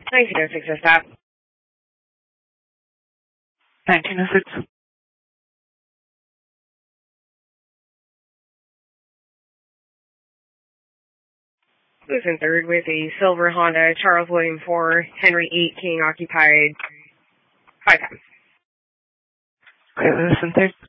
1906 is that. 1906. Who's in third with a silver Honda, Charles William 4, Henry 8, King occupied 5 times. Okay, Lewis in third.